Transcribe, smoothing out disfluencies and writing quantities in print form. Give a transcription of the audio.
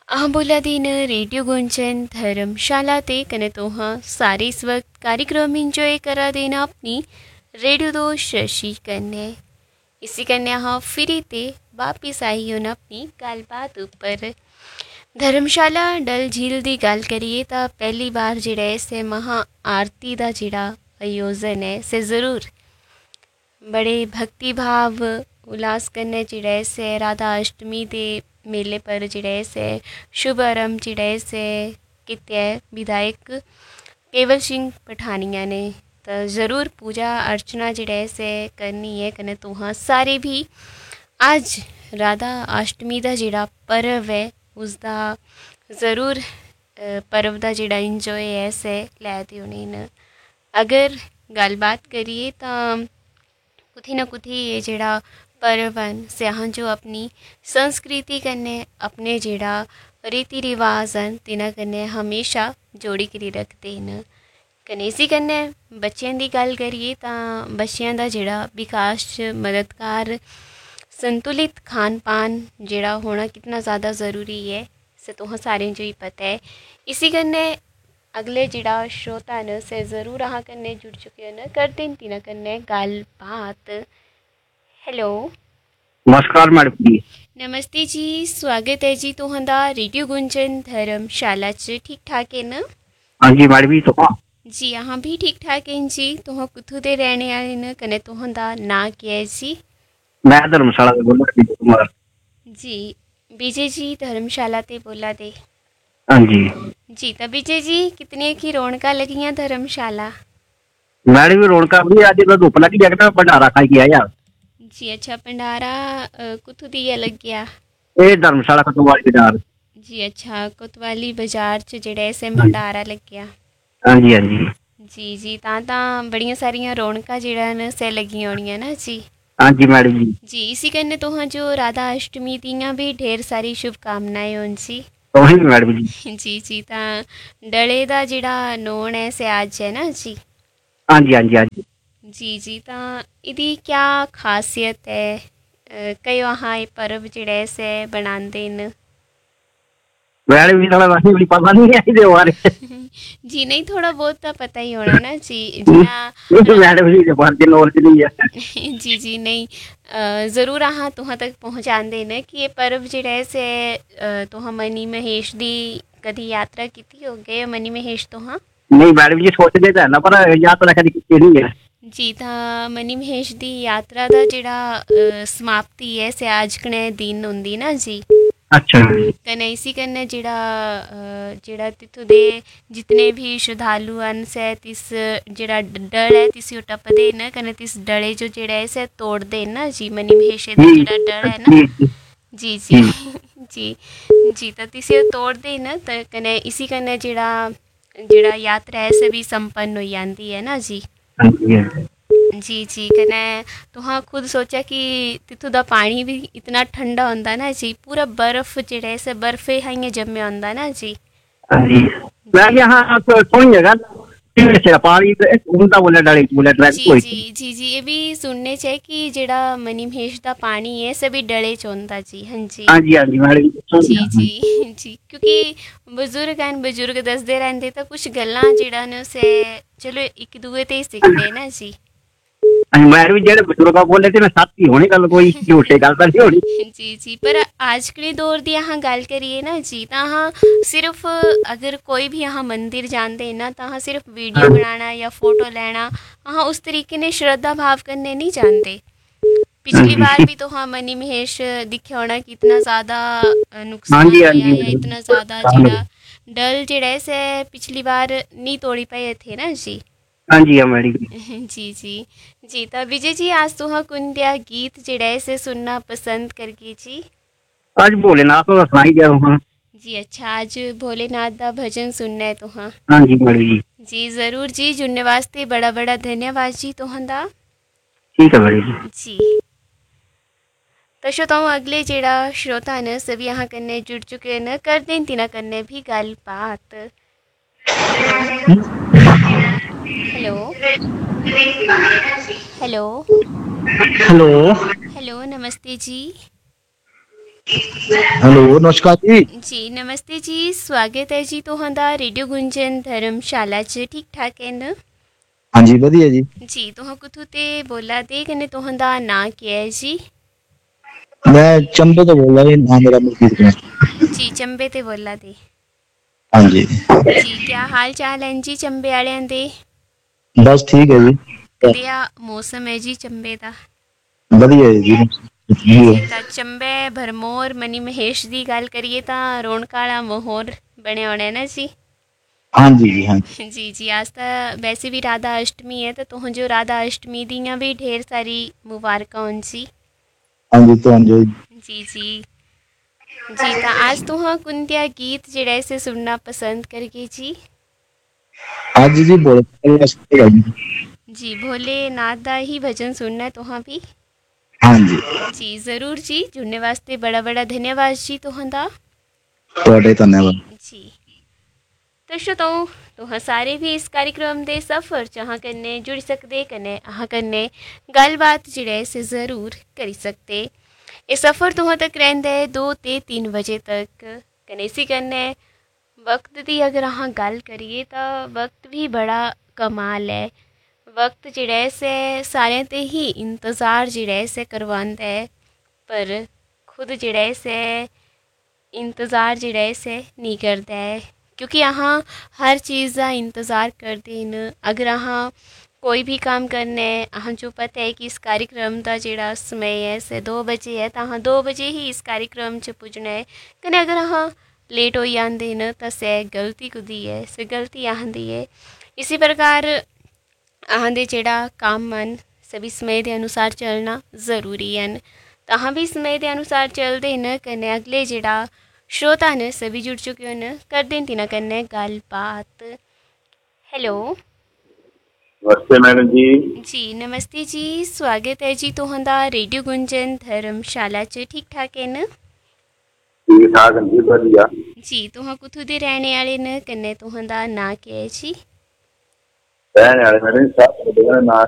बोला दिन रेडियो गुंजन धर्मशाला ते कने तो हाँ सारे इस वक्त कार्यक्रम इंजॉय करा देना अपनी रेडियो दोस्त शशि कन्ने इसी कन्ने हाँ फिरी ते वापिस आई होना अपनी गलबात ऊपर धर्मशाला डल झील की गल करिए तो पहली बार जिहड़ा से महा आरती का जिहड़ा आयोजन है से ज़रूर बड़े भक्ति भाव उल्लास कन्ने जिहड़ा से राधा अष्टमी के मेले पर जिहड़ा से शुभ आरंभ जिहड़ा से कित्या विधायक केवल सिंह पठानिया ने तो ज़रूर पूजा अर्चना जिहड़ा से करनी है कने तो हाँ सारे भी आज राधा अष्टमी का जिहड़ा पर्व है उसका ज़रूर पर्व का जिहड़ा इंजॉय है से लैते होने न। अगर गलबात करिए तो कुथी ना कुथी ये जिहड़ा पर्वन से अहाँ जो अपनी संस्कृति कन्ने अपने जिहड़ा रीति रिवाज हैं तिना कन्ने हमेशा जोड़ी करी रखते हैं कन्ने इसी कन्ने बच्चों की गल करिए तो बच्चों का जिहड़ा विकास मददगार संतुलित खान पान जिहड़ा होना कितना ज़्यादा ज़रूरी है से तो सारें जो ही पता है। इसी कन्ने अगले जिहड़ा श्रोता न से ज़रूर अहाँ कन्ने जुड़ चुके न कर दिन तिना कन्ने गल बात। हेलो नमस्कार मैडम जी। नमस्ते जी, स्वागत है जी तुहांदा रेडियो गुंजन धर्मशाला च ठीक ठाक है न? हाँ जी मैडम जी। तो जी अहाँ भी ठीक ठाक हैं जी। तुहां कुथू दे रहने वाले न कने तुहांदा नाम क्या है जी? मैं धर्मशाला से बोल रहा हूँ कुमार। जी विजय जी धर्मशाला ते बोला दे। हाँ जी जी तो विजय जी कितने की रौनका लगियां धर्मशाला? मैडम रौनक भी आज तो धुप लगी जगह भंडारा खाई गया यार। जी अच्छा भंडारा कुथू दिया लग गया? ये धर्मशाला कटवाली बाजार। जी अच्छा कोतवाली बाजार च जेड़ा ऐसे भंडारा लग गया। हाँ जी हाँ जी। जी जी तां बड़ियां सारियां रौनकां जेड़ा न से लगियां होनियां ना जी। हाँ जी मैडम जी। जी इसी कन्ने तुहां जो राधा अष्टमी दियां भी ढेर सारी शुभकामनाएं होन जी। तो वही मैडम जी। जी जी तां डले दा जेड़ा नोन है से आज है ना जी। हाँ जी हाँ जी हाँ जी। जी जी तां इदी क्या खासियत है? कई वहाँ ये पर्व जेड़ा से बनाते न? मैडम जी थोड़ा वैसे भी पता नहीं है इसके बारे। जी नहीं थोड़ा बहुत तो पता ही होना ना जी जिना मैडम जी के बारे में नॉलेज नहीं है। जी जी नहीं ज़रूर अहाँ तुहां तक पहुँचा देना कि ये पर्व जिहड़ा से तुहां मनी महेश दी कदी यात्रा की होगे मनी महेश तुहां? नहीं मैडम जी सोचते तो है ना पर यात्रा कभी की नहीं है। जी तां मनी महेश दी यात्रा दा जिहड़ा समाप्ति है से आज कने दिन होंदी ना जी। अच्छा कने इसी कन्ने जिहड़ा तित्थों दे जितने भी श्रद्धालु हैं से तिस जिहड़ा डल है तिसी टपदे न कने तिस डले जो जिहड़ा है से तोड़दे न जी मनी महेश दा जिहड़ा डल है ना। जी जी जी जी तो तिसी तोड़दे न तो कने इसी कन्ने जिहड़ा जिहड़ा यात्रा है से भी संपन्न हो जाती है ना जी। जी जी कने तुहां खुद सोचा कि तिथों दा पानी भी इतना ठंडा होंदा ना जी पूरा बर्फ जेड़ा से बर्फे हाइयां जमे होंदा ना जी। मैं यहाँ तो सुनी जगह से पानी उनका बोले डले बोले ट्रैक जी कोई। जी जी जी ये भी सुनने चाहिए कि जेड़ा मनी महेश दा पानी है सभी डले च होंदा जी। हाँ जी हाँ जी हाँ जी मैडम जी जी जी क्योंकि बजुर्ग दसदे रहंदे तो कुछ गल्लां जेड़ा न से चलो एक दूए ते ही सीखदे ना जी। मैडम जी जेड़े बजुर्ग बोले थे ना साथी होने गल कोई झूठे गल तो नहीं होनी। जी जी पर आज के दौर दी अहाँ गल करिए ना जी तो अहाँ सिर्फ अगर कोई भी अहाँ मंदिर जाते ना तो अहाँ सिर्फ वीडियो बनाना या फोटो लेना अहाँ उस तरीके ने श्रद्धा भाव करने नहीं जानते। पिछली बार भी तो हाँ मनी महेश दिखे होना कि इतना ज़्यादा नुकसान होया या इतना ज़्यादा जेड़ा डल जेड़ा से पिछली बार नहीं तोड़ी पाए थे ना जी। हाँ जी मैडम जी जी जी तो विजय जी आज तुहां कुन दिया गीत जेड़ा से सुनना पसंद करके जी? आज भोलेनाथ तो सुनाई दिया हूँ। जी अच्छा आज भोलेनाथ दा भजन सुनना है तुहां? हाँ जी मैडम जी। जी ज़रूर जी जुड़ने वास्ते बड़ा बड़ा धन्यवाद जी तुहां दा। ठीक है मैडम जी तो श्रोताओं अगले जेड़ा श्रोता न सभी यहाँ कन्ने जुड़ चुके न कर दें तिना कन्ने भी गल बात। हेलो हेलो हेलो हेलो नमस्ते जी। हेलो नमस्कार जी। जी नमस्ते जी, स्वागत है जी तुहां रेडियो गुंजन धर्मशाला च। ठीक ठाक है न? हाँ जी बढ़िया जी। जी तुहां कुत्थों ते बोला दे कन्नै तुहां दा नाम क्या है जी? मैं चंबे तो बोल रहा हूँ, नाम मेरा मुर्शीद है। जी चंबे ते बोला दे। हाँ जी। जी क्या हाल चाल हैं जी चंबे वालियां दे? बस ठीक है जी। कदेआ मौसम है जी चंबे दा? बढ़िया है जी। जी जी। ਤਾਂ ਚੰਬੇ ਭਰਮੌਰ ਮਨੀ ਮਹੇਸ਼ ਦੀ ਗੱਲ ਕਰੀਏ ਤਾਂ ਰੌਣਕਾਂ ਵਾਲਾ ਮਾਹੌਲ ਬਣਿਆ ਹੋਣਾ ਨਾ ਜੀ। हाँ जी जी हाँ जी। जी जी आज तो वैसे भी राधा अष्टमी है तो तुझो राधा अष्टमी दियाँ भी ढेर सारी मुबारक होन जी। हाँ जी तो हाँ जी। जी जी जी तो आज तुह कुंतिया गीत जड़े से सुनना पसंद करके जी? हाँ जी जी बोलो। जी भोलेनाथ दा ही भजन सुनना है तुह भी? हाँ जी। जी ज़रूर जी, जुड़ने वास्ते बड़ा बड़ा धन्यवाद जी तुहां। थोड़े धन्यवाद। जी तो श्रोताओ तुह सारे भी इस कार्यक्रम के सफ़र जहाँ कन्ने जुड़ सकते कन्ने अहाँ कन्ने गलबात जिड़े से ज़रूर करी सकते। ये सफ़र तुह तक रहिंदा है 2 ते 3 बजे तक। कन्ने इसी कन्ने वक्त की अगर अहाँ गल करिए तो वक्त भी बड़ा कमाल है। वक्त जिड़े से सारे ते ही इंतज़ार जिड़े से करवांदा है, पर खुद जिड़े से इंतज़ार जिड़े से नहीं करता है, क्योंकि अहाँ हर चीज़ का इंतज़ार करते हैं। अगर अहाँ कोई भी काम करने अहाँ जो पता है कि इस कार्यक्रम का जोड़ा समय है से 2 बजे है तो अहाँ 2 बजे ही इस कार्यक्रम च पुजना है। कने अगर अहाँ लेट हो जाते हैं तो से गलती कुदी है, से गलती आंदी है। इसी प्रकार अहाँ दे जेड़ा काम मन सभी समय के अनुसार चलना ज़रूरी है। तो अहाँ भी समय के अनुसार चलते न कन्ने अगले जेड़ा श्रोता ने सभी जुड़ चुके हो न कर दें तिना कन्ने गलबात। हेलो नमस्ते मैडम जी। जी नमस्ते जी, स्वागत है जी तुहां रेडियो गुंजन धर्मशाला च। ठीक ठाक है न? ठीक ठाक जी बढ़िया। जी तुहां कुत्थों दे रहने वाले न कन्ने तुहां दा नाम क्या है जी? रहने वाले मैडम ना